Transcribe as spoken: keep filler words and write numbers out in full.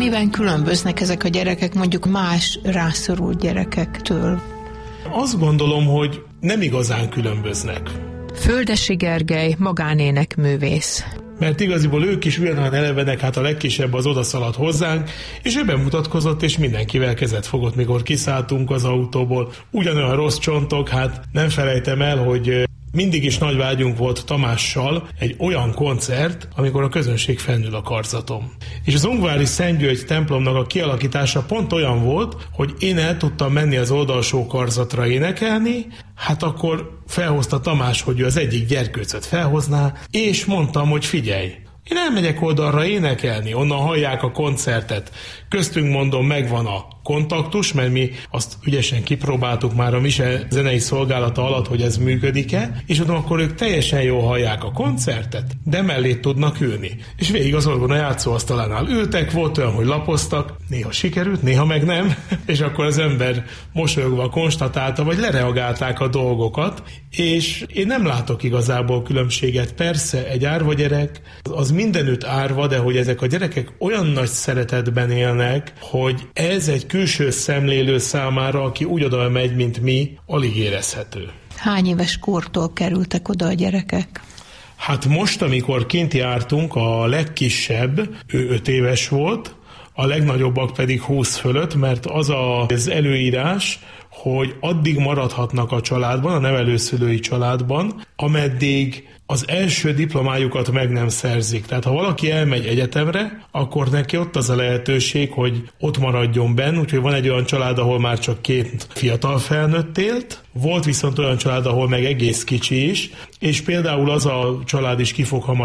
Miben különböznek ezek a gyerekek mondjuk más rászorult gyerekektől? Azt gondolom, hogy nem igazán különböznek. Földessy Gergely, magánénekművész. Mert igaziból ők is ugyanolyan elevenek, hát a legkisebb az odaszaladt hozzánk, és ő bemutatkozott, és mindenkivel kezet fogott, mikor kiszálltunk az autóból. Ugyanolyan rossz csontok, hát nem felejtem el, hogy mindig is nagy vágyunk volt Tamással egy olyan koncert, amikor a közönség fennül a karzaton. És az Ungvári Szent György templomnak a kialakítása pont olyan volt, hogy én el tudtam menni az oldalsó karzatra énekelni, hát akkor felhozta Tamás, hogy ő az egyik gyerkőcöt felhozná, és mondtam, hogy figyelj, én elmegyek oldalra énekelni, onnan hallják a koncertet. Köztünk mondom, megvan a kontaktus, mert mi azt ügyesen kipróbáltuk már a Mise zenei szolgálata alatt, hogy ez működik-e, és mondom, akkor ők teljesen jól hallják a koncertet, de mellé tudnak ülni. És végig az orgona játszóasztalánál ültek, volt olyan, hogy lapoztak, néha sikerült, néha meg nem, és akkor az ember mosolyogva konstatálta, vagy lereagálták a dolgokat, és én nem látok igazából különbséget. Persze egy árva gyerek, az mindenütt árva, de hogy ezek a gyerekek olyan nagy szeretetben élnek, hogy ez egy külső szemlélő számára, aki úgy oda megy, mint mi, alig érezhető. Hány éves kortól kerültek oda a gyerekek? Hát most, amikor kint jártunk, a legkisebb, ő öt éves volt, a legnagyobbak pedig húsz fölött, mert az az előírás, hogy addig maradhatnak a családban, a nevelőszülői családban, ameddig az első diplomájukat meg nem szerzik. Tehát ha valaki elmegy egyetemre, akkor neki ott az a lehetőség, hogy ott maradjon benn, úgyhogy van egy olyan család, ahol már csak két fiatal felnőtt élt, volt viszont olyan család, ahol meg egész kicsi is, és például az a család is ki fog hamar